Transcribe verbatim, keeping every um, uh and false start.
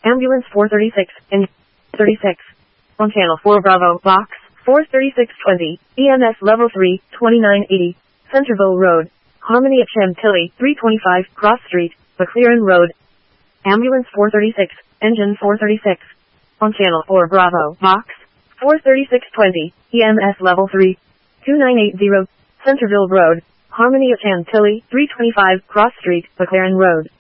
Ambulance four thirty-six, and thirty-six. On channel four Bravo, box four thirty-six twenty, E M S level three, twenty-nine eighty, Centerville Road, Harmony at Chantilly, three twenty-five, Cross Street, McLaren Road. Ambulance four thirty-six, engine four thirty-six. On channel four Bravo, box four thirty-six twenty, E M S level three, twenty-nine eighty, Centerville Road, Harmony at Chantilly, three twenty-five, Cross Street, McLaren Road.